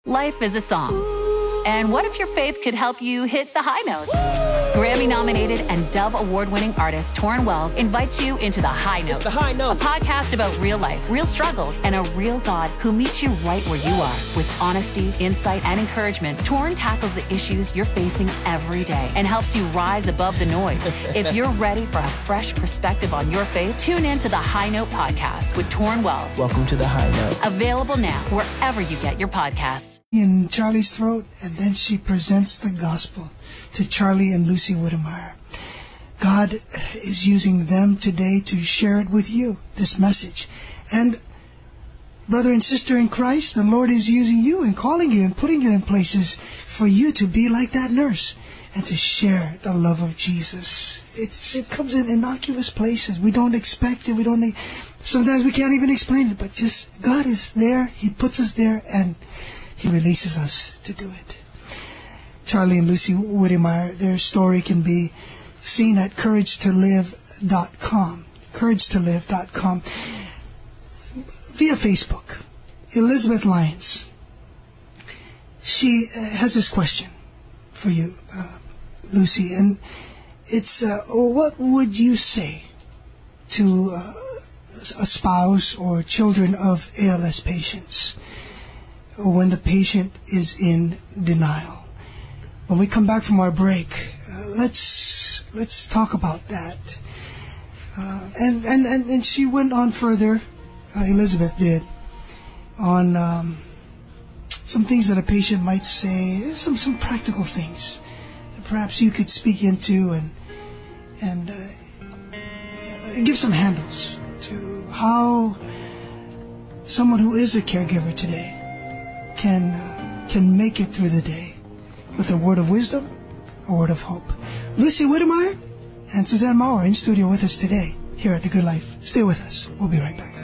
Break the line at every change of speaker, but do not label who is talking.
Life is a song. And what if your faith could help you hit the high notes? Grammy-nominated and Dove Award-winning artist Torrin Wells invites you into The High Note.
It's The High Note.
A podcast about real life, real struggles, and a real God who meets you right where you are. With honesty, insight, and encouragement, Torrin tackles the issues you're facing every day and helps you rise above the noise. If you're ready for a fresh perspective on your faith, tune in to The High Note podcast with Torrin Wells.
Welcome to The High Note.
Available now wherever you get your podcasts.
In Charlie's throat, and then she presents the gospel to Charlie and Lucy Whittemire. God is using them today to share it with you, this message. And brother and sister in Christ, the Lord is using you and calling you and putting you in places for you to be like that nurse and to share the love of Jesus. It comes in innocuous places. We don't expect it. Sometimes we can't even explain it, but just God is there. He puts us there and He releases us to do it. Charlie and Lucy Whittemire, their story can be seen at couragetolive.com. couragetolive.com. Via Facebook, Elizabeth Lyons, she has this question for you, Lucy, and it's, what would you say to a spouse or children of ALS patients when the patient is in denial? When we come back from our break, let's talk about that. And she went on further, Elizabeth did, on some things that a patient might say, some practical things that perhaps you could speak into and give some handles to how someone who is a caregiver today can make it through the day with a word of wisdom, a word of hope. Lucy Whittemire and Suzanne Maurer in studio with us today here at The Good Life. Stay with us. We'll be right back.